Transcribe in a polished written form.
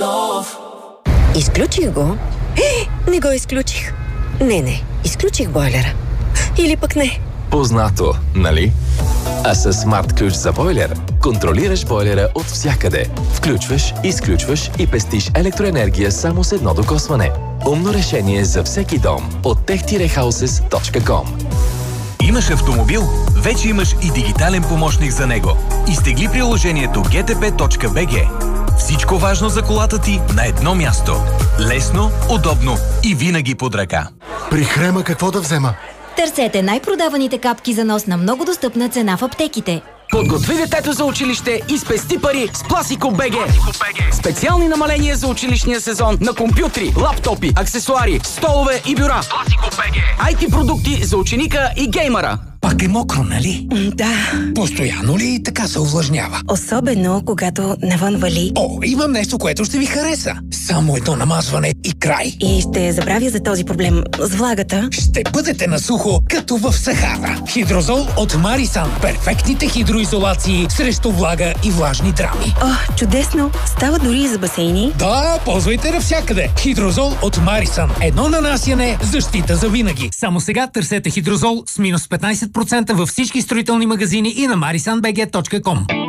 Изключих го. Не го изключих. Не, изключих бойлера. Или пък не. Познато, нали? А с смарт ключ за бойлер контролираш бойлера от всякъде. Включваш, изключваш и пестиш електроенергия само с едно докосване. Умно решение за всеки дом от tech-houses.com. Имаш автомобил? Вече имаш и дигитален помощник за него. Изтегли приложението gtp.bg. Всичко важно за колата ти на едно място. Лесно, удобно и винаги под ръка. При Хрема какво да взема? Търсете най-продаваните капки за нос на много достъпна цена в аптеките. Подготви детето за училище и спести пари с Пласико БГ. Специални намаления за училищния сезон на компютри, лаптопи, аксесуари, столове и бюра. Пласико БГ. IT продукти за ученика и геймера. Пак е мокро, нали? Да. Постоянно ли така се увлажнява? Особено, когато навън вали. О, имам нещо, което ще ви хареса. Само едно намазване и край. И ще забравя за този проблем с влагата. Ще бъдете на сухо, като в Сахара. Хидрозол от Марисан. Перфектните хидроизолации срещу влага и влажни драми. О, чудесно! Става дори и за басейни. Да, ползвайте навсякъде. Хидрозол от Марисан. Едно нанасяне, защита за винаги. Само сега търсете хидрозол с минус 15% във всички строителни магазини и на marisanbg.com.